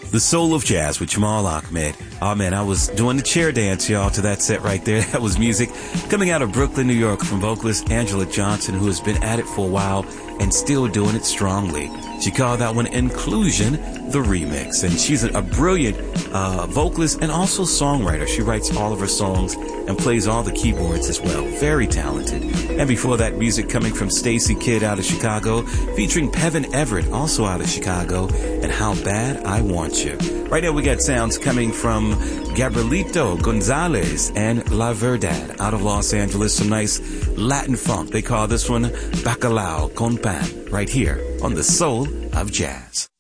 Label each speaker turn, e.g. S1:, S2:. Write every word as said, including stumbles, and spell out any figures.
S1: The Soul of Jazz with Jamal Ahmed. Oh man, I was doing the chair dance, y'all, to that set right there. That was music coming out of Brooklyn, New York from vocalist Angela Johnson, who has been at it for a while and still doing it strongly. She called that one Inclusion, the remix. And she's a, a brilliant uh, vocalist and also songwriter. She writes all of her songs and plays all the keyboards as well. Very talented. And before that, music coming from Stacy Kidd out of Chicago, featuring Pevin Everett, also out of Chicago, and How Bad I Want You. Right now we got sounds coming from Gabrielito Gonzalez and La Verdad out of Los Angeles. Some nice Latin funk. They call this one Bacalao con Pan, right here on the Soul of Jazz.